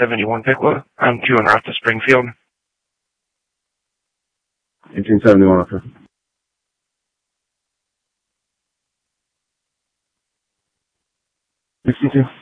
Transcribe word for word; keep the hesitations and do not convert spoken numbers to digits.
seventy-one Piqua. I'm Q en route to Springfield. eighteen seventy-one, okay. sixty-two.